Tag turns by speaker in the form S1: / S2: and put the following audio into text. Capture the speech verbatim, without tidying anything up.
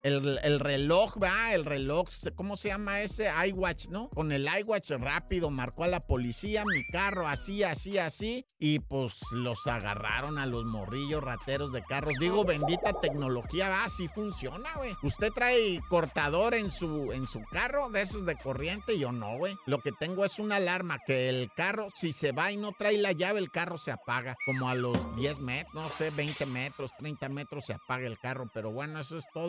S1: El, el reloj, va, el reloj, ¿cómo se llama ese? iWatch, ¿no? Con el iWatch rápido marcó a la policía, mi carro así, así, así, y pues los agarraron a los morrillos rateros de carros. Digo, bendita tecnología, va, así funciona, güey. Usted trae cortador en su, en su carro, de esos de corriente, yo no, güey. Lo que tengo es una alarma que el carro, si se va y no trae la llave, el carro se apaga. Como a los diez metros, no sé, veinte metros, treinta metros se apaga el carro, pero bueno, eso es todo.